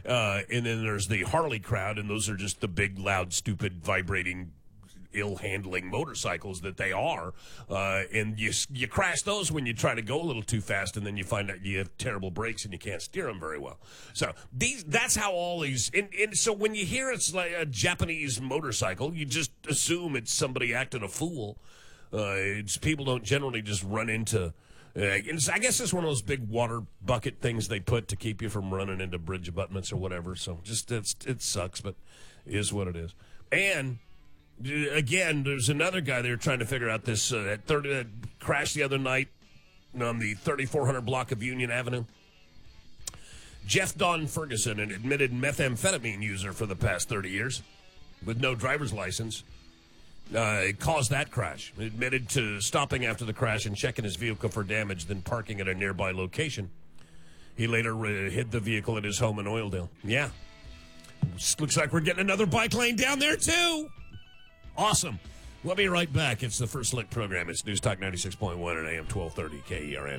And then there's the Harley crowd, and those are just the big, loud, stupid, vibrating, ill-handling motorcycles that they are. And you crash those when you try to go a little too fast, and then you find out you have terrible brakes and you can't steer them very well. So that's how all these... And so when you hear it's like a Japanese motorcycle, you just assume it's somebody acting a fool. People don't generally just run into... I guess it's one of those big water bucket things they put to keep you from running into bridge abutments or whatever. So just it sucks, but it is what it is. And again, there's another guy there trying to figure out this that crash the other night on the 3400 block of Union Avenue. Jeff Don Ferguson, an admitted methamphetamine user for the past 30 years with no driver's license, caused that crash. Admitted to stopping after the crash and checking his vehicle for damage, then parking at a nearby location. He later hid the vehicle at his home in Oildale. Yeah. Looks like we're getting another bike lane down there, too. Awesome. We'll be right back. It's the First Lick program. It's News Talk 96.1 at AM 1230 KERN.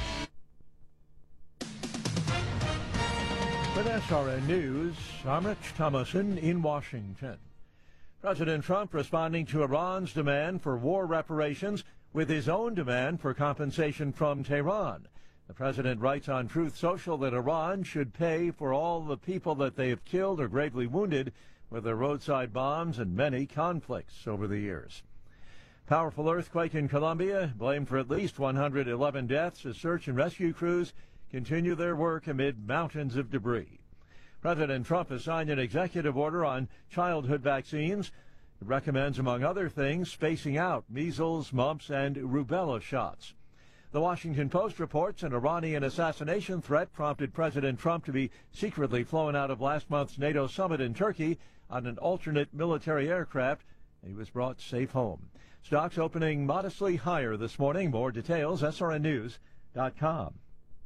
With SRN News, I'm Rich Thomason in Washington. President Trump responding to Iran's demand for war reparations with his own demand for compensation from Tehran. The president writes on Truth Social that Iran should pay for all the people that they have killed or gravely wounded with their roadside bombs and many conflicts over the years. Powerful earthquake in Colombia, blamed for at least 111 deaths as search and rescue crews continue their work amid mountains of debris. President Trump has signed an executive order on childhood vaccines. It recommends, among other things, spacing out measles, mumps, and rubella shots. The Washington Post reports an Iranian assassination threat prompted President Trump to be secretly flown out of last month's NATO summit in Turkey on an alternate military aircraft. He was brought safe home. Stocks opening modestly higher this morning. More details, srnnews.com.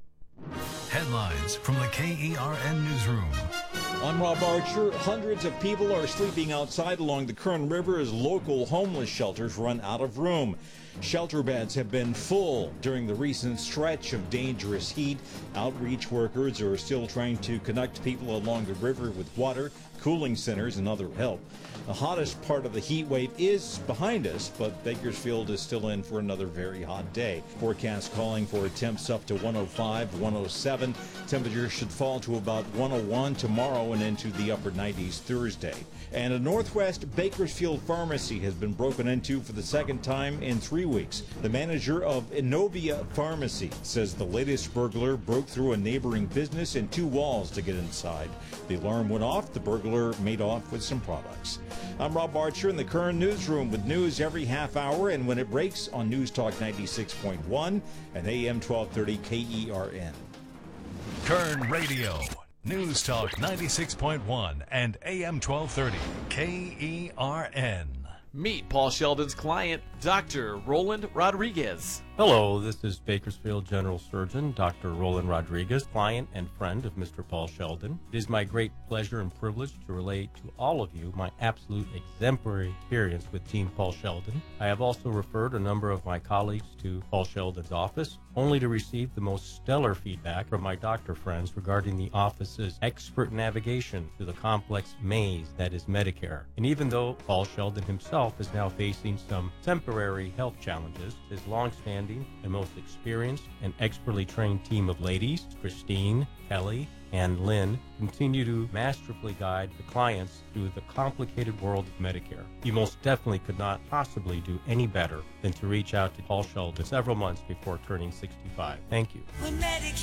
Headlines from the KERN Newsroom. I'm Rob Archer. Hundreds of people are sleeping outside along the Kern River as local homeless shelters run out of room. Shelter beds have been full during the recent stretch of dangerous heat. Outreach workers are still trying to connect people along the river with water, cooling centers, and other help. The hottest part of the heat wave is behind us, but Bakersfield is still in for another very hot day. Forecast calling for temps up to 105, 107. Temperatures should fall to about 101 tomorrow and into the upper 90s Thursday. And a Northwest Bakersfield pharmacy has been broken into for the second time in 3 weeks. The manager of Innovia Pharmacy says the latest burglar broke through a neighboring business and 2 walls to get inside. The alarm went off. The burglar made off with some products. I'm Rob Archer in the Kern Newsroom with news every half hour and when it breaks on News Talk 96.1 and AM 1230 KERN. Kern Radio. News Talk 96.1 and AM 1230 KERN. Meet Paul Sheldon's client, Dr. Roland Rodriguez. Hello, this is Bakersfield General Surgeon Dr. Roland Rodriguez, client and friend of Mr. Paul Sheldon. It is my great pleasure and privilege to relate to all of you my absolute exemplary experience with Team Paul Sheldon. I have also referred a number of my colleagues to Paul Sheldon's office, only to receive the most stellar feedback from my doctor friends regarding the office's expert navigation through the complex maze that is Medicare. And even though Paul Sheldon himself is now facing some temporary health challenges, his long-standing and most experienced and expertly trained team of ladies, Christine, Kelly, and Lynn, continue to masterfully guide the clients through the complicated world of Medicare. You most definitely could not possibly do any better than to reach out to Paul Sheldon several months before turning 65. Thank you.